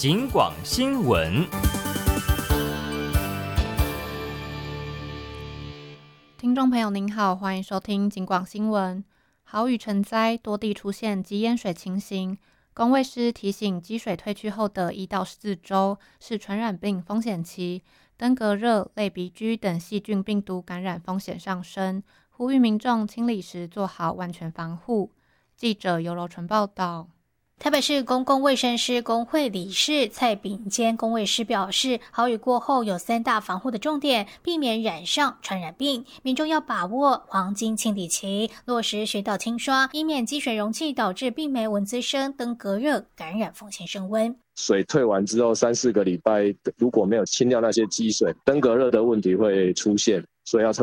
警广新闻。 听众朋友您好，欢迎收听警广新闻。豪雨成灾，多地出现积淹水情形。公卫师提醒，积水退去后的1到4周是传染病风险期，登革热、类鼻疽等细菌病毒感染风险上升，呼吁民众清理时做好万全防护。记者尤柔纯报道。 台北市公共卫生师工会理事蔡炳坚公卫师表示，豪雨过后有3大防护的重点，避免染上传染病，民众要把握黄金清理期，落实水道清刷，以免积水容器导致病媒蚊滋生、登革热感染风险升温。 水退完之后3-4个礼拜，如果没有清掉那些积水，登革热的问题会出现，所以要